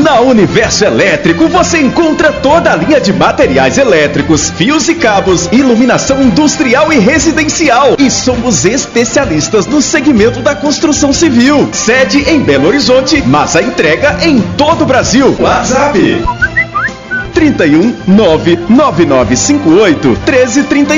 Na Universo Elétrico você encontra toda a linha de materiais elétricos, fios e cabos, iluminação industrial e residencial. E somos especialistas no segmento da construção civil. Sede em Belo Horizonte, mas a entrega em todo o Brasil. WhatsApp 31 99958 1335.